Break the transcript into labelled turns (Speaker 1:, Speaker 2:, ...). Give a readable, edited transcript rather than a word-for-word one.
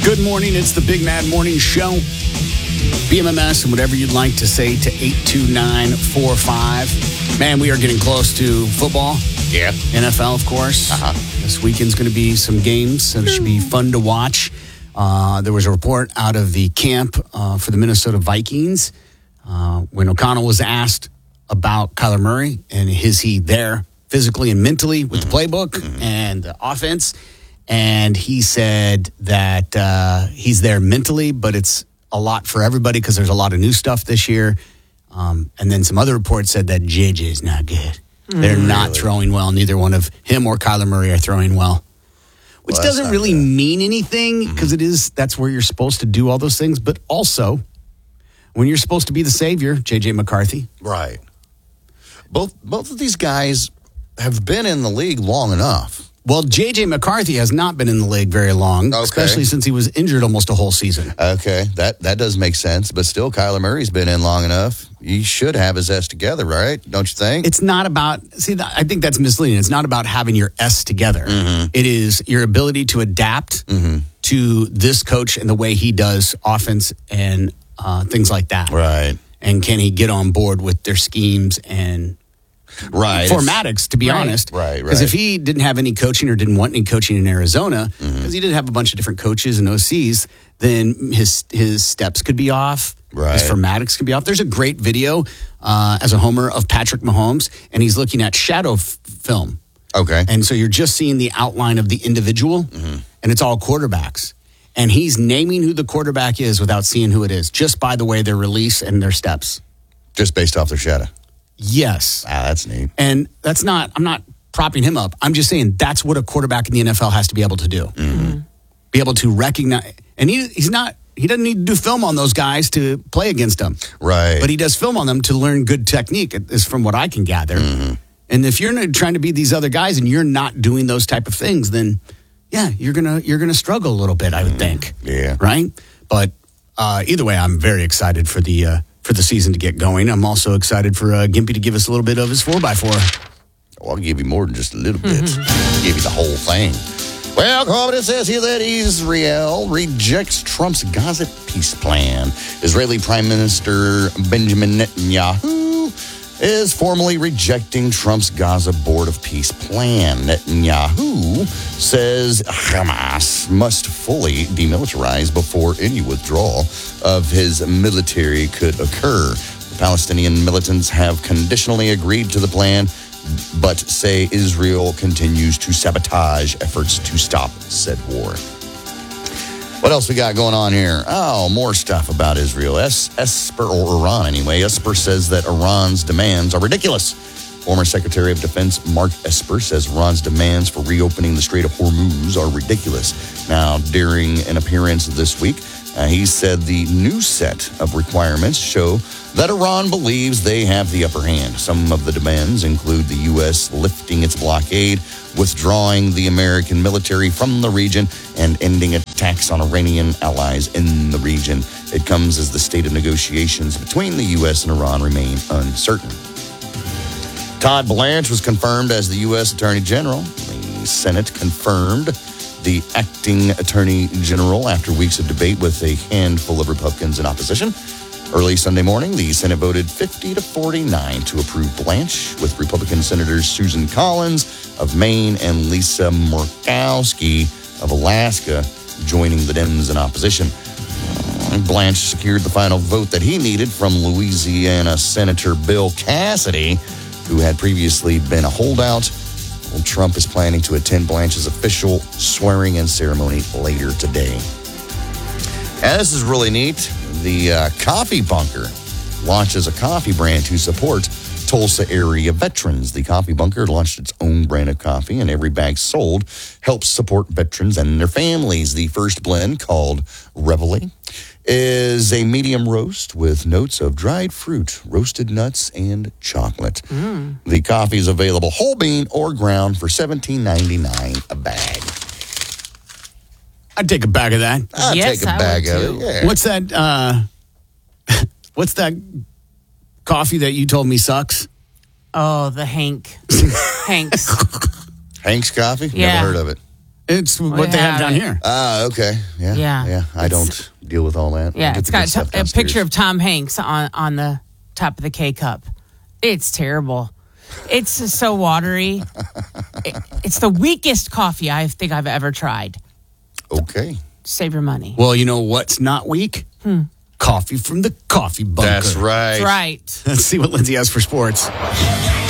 Speaker 1: Good morning. It's the Big Mad Morning Show. BMMS and whatever you'd like to say to 82945. Man, we are getting close to football.
Speaker 2: Yeah.
Speaker 1: NFL, of course. This weekend's going to be some games, so it should be fun to watch. There was a report out of the camp for the Minnesota Vikings when O'Connell was asked about Kyler Murray and is he there physically and mentally with the playbook and the offense. And he said that he's there mentally, but it's a lot for everybody because there's a lot of new stuff this year. And then some other reports said that JJ is not good. They're not throwing well. Neither one of him or Kyler Murray are throwing well. Which doesn't really mean anything because that's where you're supposed to do all those things. But also, when you're supposed to be the savior, J.J. McCarthy.
Speaker 2: Right. Both of these guys have been in the league long enough.
Speaker 1: Well, J.J. McCarthy has not been in the league very long, especially since he was injured almost a whole season.
Speaker 2: Okay, that does make sense. But still, Kyler Murray's been in long enough. He should have his S together, right? Don't you think?
Speaker 1: It's not about, I think that's misleading. It's not about having your S together. It is your ability to adapt to this coach and the way he does offense and things like that.
Speaker 2: Right.
Speaker 1: And can he get on board with their schemes and formatics, to be honest.
Speaker 2: Right.
Speaker 1: Because if he didn't have any coaching or didn't want any coaching in Arizona, because he did have a bunch of different coaches and OCs, then his steps could be off.
Speaker 2: Right.
Speaker 1: His formatics could be off. There's a great video as a homer of Patrick Mahomes, and he's looking at shadow film.
Speaker 2: Okay.
Speaker 1: And so you're just seeing the outline of the individual, and it's all quarterbacks. And he's naming who the quarterback is without seeing who it is, just by the way their release and their steps.
Speaker 2: Just based off their shadow.
Speaker 1: Yes.
Speaker 2: That's neat.
Speaker 1: And I'm not propping him up. I'm just saying that's what a quarterback in the NFL has to be able to do. Be able to recognize. And he doesn't need to do film on those guys to play against them.
Speaker 2: Right.
Speaker 1: But he does film on them to learn good technique, is from what I can gather. And if you're trying to be these other guys and you're not doing those type of things, then you're gonna struggle a little bit, I would think.
Speaker 2: Yeah.
Speaker 1: Right? But either way, I'm very excited for the season to get going. I'm also excited for Gimpy to give us a little bit of his 4x4.
Speaker 2: I'll give you more than just a little bit. I'll give you the whole thing. Well, Covenant says here that Israel rejects Trump's Gaza peace plan. Israeli Prime Minister Benjamin Netanyahu is formally rejecting Trump's Gaza Board of Peace plan. Netanyahu says Hamas must fully demilitarize before any withdrawal of his military could occur. The Palestinian militants have conditionally agreed to the plan, but say Israel continues to sabotage efforts to stop said war. What else we got going on here? Oh, more stuff about Israel. Esper, or Iran anyway. Esper says that Iran's demands are ridiculous. Former Secretary of Defense Mark Esper says Iran's demands for reopening the Strait of Hormuz are ridiculous. Now, during an appearance this week, he said the new set of requirements show that Iran believes they have the upper hand. Some of the demands include the U.S. lifting its blockade, withdrawing the American military from the region, and ending attacks on Iranian allies in the region. It comes as the state of negotiations between the U.S. and Iran remain uncertain. Todd Blanche was confirmed as the U.S. Attorney General. The Senate confirmed the acting Attorney General after weeks of debate with a handful of Republicans in opposition. Early Sunday morning, the Senate voted 50-49 to approve Blanche, with Republican Senators Susan Collins of Maine and Lisa Murkowski of Alaska joining the Dems in opposition. Blanche secured the final vote that he needed from Louisiana Senator Bill Cassidy, who had previously been a holdout. Well, Trump is planning to attend Blanche's official swearing-in ceremony later today. And this is really neat. The Coffee Bunker launches a coffee brand to support Tulsa area veterans. The Coffee Bunker launched its own brand of coffee, and every bag sold helps support veterans and their families. The first blend, called Reveille, is a medium roast with notes of dried fruit, roasted nuts, and chocolate. The coffee is available whole bean or ground for $17.99 a bag.
Speaker 1: I'd take a bag of that.
Speaker 2: I'd take a bag of it. Yeah.
Speaker 1: What's that? What's that coffee that you told me sucks?
Speaker 3: Oh, the Hank's.
Speaker 2: Hank's Coffee?
Speaker 3: Yeah.
Speaker 2: Never heard of it.
Speaker 1: It's what they have down here.
Speaker 2: Okay. Yeah.
Speaker 3: Yeah.
Speaker 2: I don't deal with all that.
Speaker 3: Yeah,
Speaker 2: I get
Speaker 3: it's
Speaker 2: the good
Speaker 3: got
Speaker 2: stuff
Speaker 3: a
Speaker 2: downstairs.
Speaker 3: picture of Tom Hanks on the top of the K-cup. It's terrible. It's so watery. It's the weakest coffee I think I've ever tried.
Speaker 2: Okay.
Speaker 3: Save your money.
Speaker 1: Well, you know what's not weak? Coffee from the coffee bunker.
Speaker 2: That's right.
Speaker 3: That's right.
Speaker 1: Let's see what Lindsay has for sports.